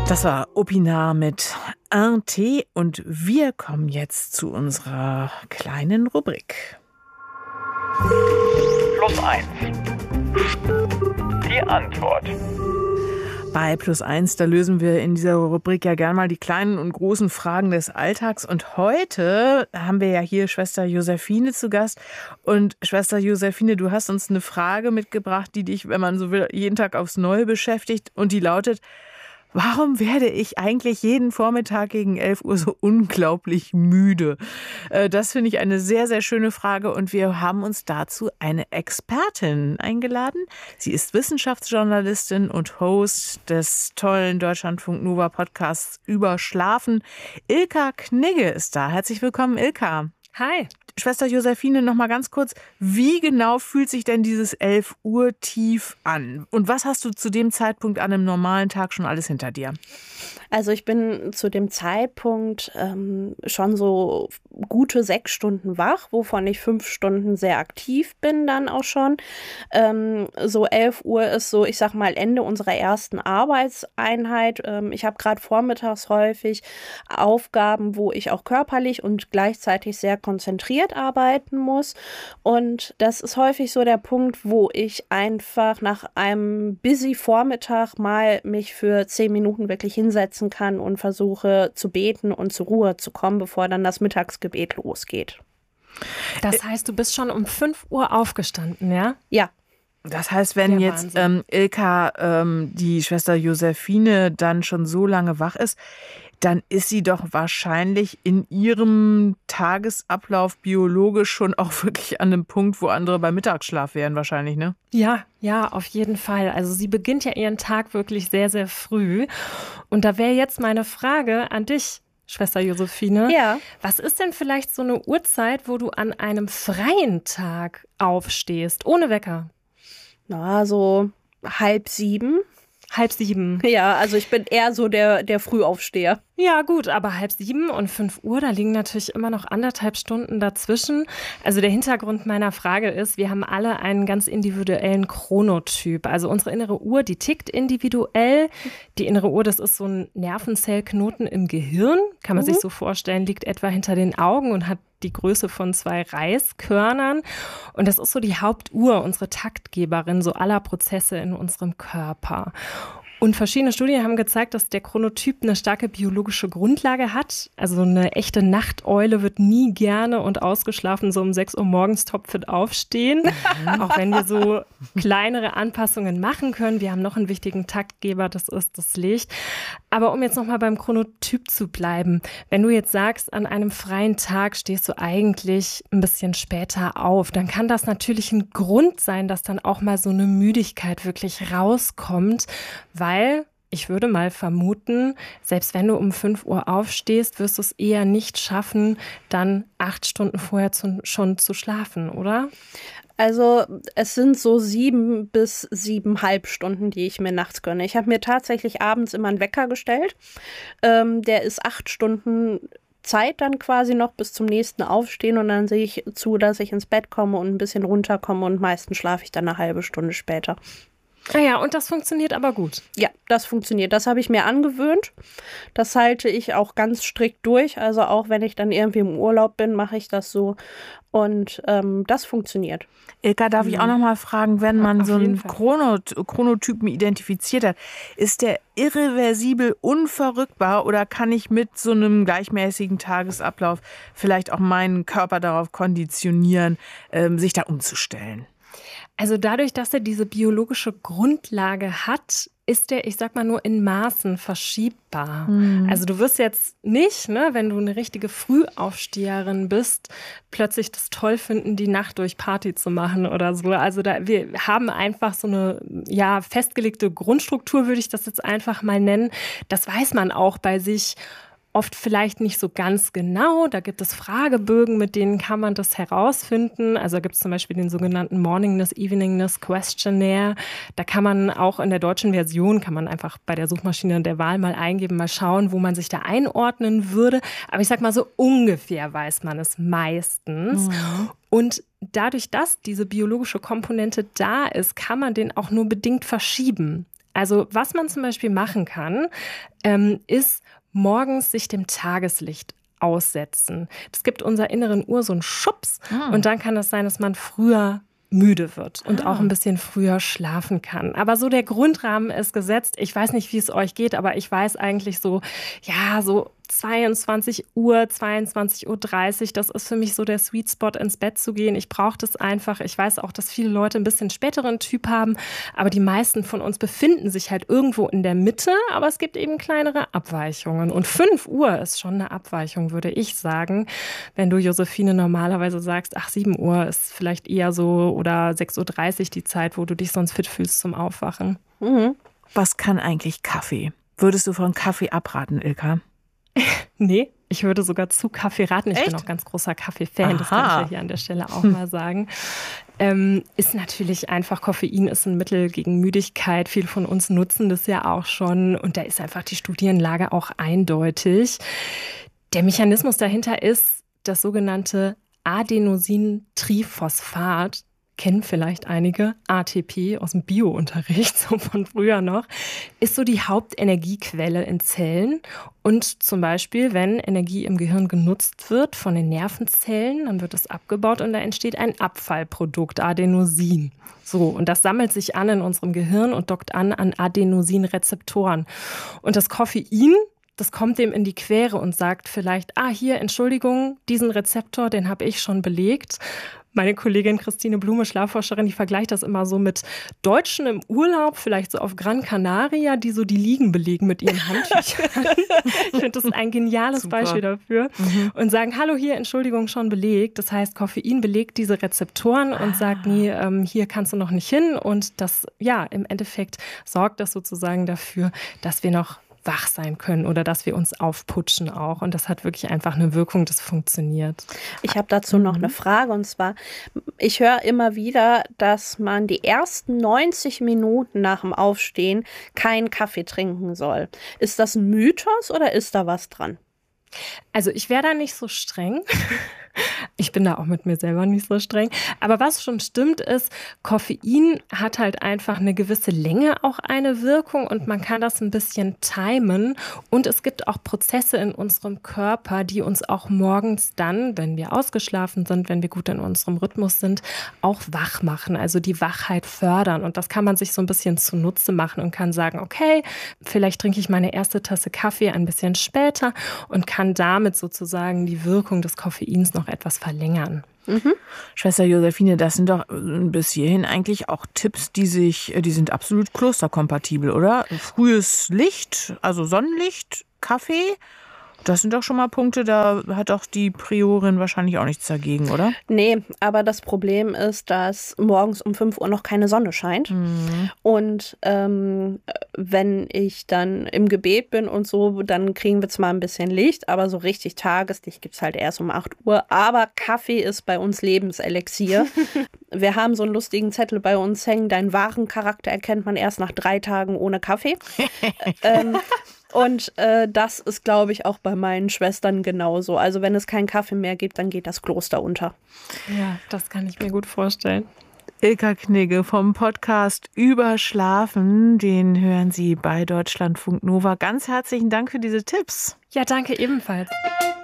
Das war Opina mit Un Tee und wir kommen jetzt zu unserer kleinen Rubrik. +1. Die Antwort. Bei +1, da lösen wir in dieser Rubrik ja gern mal die kleinen und großen Fragen des Alltags. Und heute haben wir ja hier Schwester Josephine zu Gast. Und Schwester Josephine, du hast uns eine Frage mitgebracht, die dich, wenn man so will, jeden Tag aufs Neue beschäftigt. Und die lautet: Warum werde ich eigentlich jeden Vormittag gegen 11 Uhr so unglaublich müde? Das finde ich eine sehr, sehr schöne Frage und wir haben uns dazu eine Expertin eingeladen. Sie ist Wissenschaftsjournalistin und Host des tollen Deutschlandfunk Nova Podcasts über Schlafen. Ilka Knigge ist da. Herzlich willkommen, Ilka. Hi. Schwester Josephine, noch mal ganz kurz, wie genau fühlt sich denn dieses 11 Uhr Tief an? Und was hast du zu dem Zeitpunkt an einem normalen Tag schon alles hinter dir? Also ich bin zu dem Zeitpunkt schon so gute 6 Stunden wach, wovon ich 5 Stunden sehr aktiv bin dann auch schon. So 11 Uhr ist so, ich sag mal, Ende unserer ersten Arbeitseinheit. Ich habe gerade vormittags häufig Aufgaben, wo ich auch körperlich und gleichzeitig sehr konzentriert arbeiten muss. Und das ist häufig so der Punkt, wo ich einfach nach einem busy Vormittag mal mich für 10 Minuten wirklich hinsetzen kann und versuche zu beten und zur Ruhe zu kommen, bevor dann das Mittagsgebet losgeht. Das heißt, du bist schon um 5 Uhr aufgestanden, ja? Ja. Das heißt, wenn jetzt Ilka, die Schwester Josephine, dann schon so lange wach ist, dann ist sie doch wahrscheinlich in ihrem Tagesablauf biologisch schon auch wirklich an einem Punkt, wo andere beim Mittagsschlaf wären wahrscheinlich, ne? Ja, auf jeden Fall. Also sie beginnt ja ihren Tag wirklich sehr, sehr früh. Und da wäre jetzt meine Frage an dich, Schwester Josephine. Ja. Was ist denn vielleicht so eine Uhrzeit, wo du an einem freien Tag aufstehst, ohne Wecker? Na, so 6:30. 6:30. Ja, also ich bin eher so der Frühaufsteher. Ja gut, aber 6:30 und 5 Uhr, da liegen natürlich immer noch 1,5 Stunden dazwischen. Also der Hintergrund meiner Frage ist, wir haben alle einen ganz individuellen Chronotyp. Also unsere innere Uhr, die tickt individuell. Die innere Uhr, das ist so ein Nervenzellknoten im Gehirn, kann man sich so vorstellen, liegt etwa hinter den Augen und hat die Größe von 2 Reiskörnern. Und das ist so die Hauptuhr, unsere Taktgeberin so aller Prozesse in unserem Körper. Und verschiedene Studien haben gezeigt, dass der Chronotyp eine starke biologische Grundlage hat. Also eine echte Nachteule wird nie gerne und ausgeschlafen so um 6 Uhr morgens topfit aufstehen. Auch wenn wir so kleinere Anpassungen machen können. Wir haben noch einen wichtigen Taktgeber, das ist das Licht. Aber um jetzt nochmal beim Chronotyp zu bleiben. Wenn du jetzt sagst, an einem freien Tag stehst du eigentlich ein bisschen später auf, dann kann das natürlich ein Grund sein, dass dann auch mal so eine Müdigkeit wirklich rauskommt, weil ich würde mal vermuten, selbst wenn du um 5 Uhr aufstehst, wirst du es eher nicht schaffen, dann 8 Stunden vorher schon zu schlafen, oder? Also es sind so 7 bis 7,5 Stunden, die ich mir nachts gönne. Ich habe mir tatsächlich abends immer einen Wecker gestellt. Der ist 8 Stunden Zeit dann quasi noch bis zum nächsten Aufstehen und dann sehe ich zu, dass ich ins Bett komme und ein bisschen runterkomme und meistens schlafe ich dann eine halbe Stunde später. Ah ja, und das funktioniert aber gut. Ja, das funktioniert. Das habe ich mir angewöhnt. Das halte ich auch ganz strikt durch. Also auch wenn ich dann irgendwie im Urlaub bin, mache ich das so. Und das funktioniert. Ilka, darf ich auch noch mal fragen, wenn man so einen Chronotypen identifiziert hat, ist der irreversibel unverrückbar oder kann ich mit so einem gleichmäßigen Tagesablauf vielleicht auch meinen Körper darauf konditionieren, sich da umzustellen? Also dadurch, dass er diese biologische Grundlage hat, ist der, ich sag mal, nur in Maßen verschiebbar. Also du wirst jetzt nicht, ne, wenn du eine richtige Frühaufsteherin bist, plötzlich das toll finden, die Nacht durch Party zu machen oder so. Also wir haben einfach so eine festgelegte Grundstruktur, würde ich das jetzt einfach mal nennen. Das weiß man auch bei sich. Oft vielleicht nicht so ganz genau. Da gibt es Fragebögen, mit denen kann man das herausfinden. Also da gibt es zum Beispiel den sogenannten Morningness, Eveningness Questionnaire. Da kann man auch in der deutschen Version, kann man einfach bei der Suchmaschine der Wahl mal eingeben, mal schauen, wo man sich da einordnen würde. Aber ich sag mal so ungefähr weiß man es meistens. Und dadurch, dass diese biologische Komponente da ist, kann man den auch nur bedingt verschieben. Also was man zum Beispiel machen kann, ist morgens sich dem Tageslicht aussetzen. Das gibt unserer inneren Uhr so einen Schubs und dann kann es sein, dass man früher müde wird und auch ein bisschen früher schlafen kann. Aber so der Grundrahmen ist gesetzt. Ich weiß nicht, wie es euch geht, aber ich weiß eigentlich so 22 Uhr, 22:30 Uhr, das ist für mich so der Sweet Spot, ins Bett zu gehen. Ich brauche das einfach. Ich weiß auch, dass viele Leute ein bisschen späteren Typ haben, aber die meisten von uns befinden sich halt irgendwo in der Mitte, aber es gibt eben kleinere Abweichungen. Und 5 Uhr ist schon eine Abweichung, würde ich sagen. Wenn du, Josephine, normalerweise sagst, 7 Uhr ist vielleicht eher so oder 6:30 Uhr die Zeit, wo du dich sonst fit fühlst zum Aufwachen. Mhm. Was kann eigentlich Kaffee? Würdest du von Kaffee abraten, Ilka? Nee, ich würde sogar zu Kaffee raten. Ich bin auch ganz großer Kaffee-Fan, das kann ich ja hier an der Stelle auch mal sagen. Ist natürlich einfach, Koffein ist ein Mittel gegen Müdigkeit. Viele von uns nutzen das ja auch schon und da ist einfach die Studienlage auch eindeutig. Der Mechanismus dahinter ist das sogenannte Adenosintriphosphat. Kennen vielleicht einige, ATP aus dem Bio-Unterricht, so von früher noch, ist so die Hauptenergiequelle in Zellen. Und zum Beispiel, wenn Energie im Gehirn genutzt wird von den Nervenzellen, dann wird es abgebaut und da entsteht ein Abfallprodukt, Adenosin. So, und das sammelt sich an in unserem Gehirn und dockt an Adenosinrezeptoren. Und das Koffein, das kommt dem in die Quere und sagt vielleicht, hier, Entschuldigung, diesen Rezeptor, den habe ich schon belegt. Meine Kollegin Christine Blume, Schlafforscherin, die vergleicht das immer so mit Deutschen im Urlaub, vielleicht so auf Gran Canaria, die so die Liegen belegen mit ihren Handtüchern. Ich finde, das ist ein geniales Beispiel dafür. Und sagen, hallo, hier, Entschuldigung, schon belegt. Das heißt, Koffein belegt diese Rezeptoren und sagt, nee, hier kannst du noch nicht hin. Und das, im Endeffekt sorgt das sozusagen dafür, dass wir noch wach sein können oder dass wir uns aufputschen auch. Und das hat wirklich einfach eine Wirkung, das funktioniert. Ich habe dazu noch eine Frage und zwar, ich höre immer wieder, dass man die ersten 90 Minuten nach dem Aufstehen keinen Kaffee trinken soll. Ist das ein Mythos oder ist da was dran? Also ich wäre da nicht so streng. Ich bin da auch mit mir selber nicht so streng. Aber was schon stimmt ist, Koffein hat halt einfach eine gewisse Länge auch eine Wirkung und man kann das ein bisschen timen. Und es gibt auch Prozesse in unserem Körper, die uns auch morgens dann, wenn wir ausgeschlafen sind, wenn wir gut in unserem Rhythmus sind, auch wach machen, also die Wachheit fördern. Und das kann man sich so ein bisschen zunutze machen und kann sagen, okay, vielleicht trinke ich meine erste Tasse Kaffee ein bisschen später und kann damit sozusagen die Wirkung des Koffeins noch etwas verlängern. Schwester Josephine, das sind doch bis hierhin eigentlich auch Tipps, die sind absolut klosterkompatibel, oder? Frühes Licht, also Sonnenlicht, Kaffee. Das sind doch schon mal Punkte, da hat doch die Priorin wahrscheinlich auch nichts dagegen, oder? Nee, aber das Problem ist, dass morgens um 5 Uhr noch keine Sonne scheint. Und wenn ich dann im Gebet bin und so, dann kriegen wir zwar ein bisschen Licht, aber so richtig Tageslicht gibt es halt erst um 8 Uhr. Aber Kaffee ist bei uns Lebenselixier. Wir haben so einen lustigen Zettel bei uns hängen, deinen wahren Charakter erkennt man erst nach 3 Tagen ohne Kaffee. Und das ist, glaube ich, auch bei meinen Schwestern genauso. Also wenn es keinen Kaffee mehr gibt, dann geht das Kloster unter. Ja, das kann ich mir gut vorstellen. Ilka Knigge vom Podcast Überschlafen, den hören Sie bei Deutschlandfunk Nova. Ganz herzlichen Dank für diese Tipps. Ja, danke ebenfalls.